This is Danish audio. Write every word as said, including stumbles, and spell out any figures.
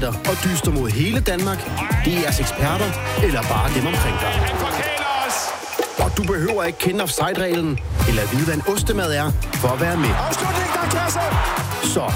gætter og dyster mod hele Danmark, det er jeres eksperter eller bare dem omkring dig. Og du behøver ikke kende offside-reglen eller vide, hvad en ostemad er, for at være med. Så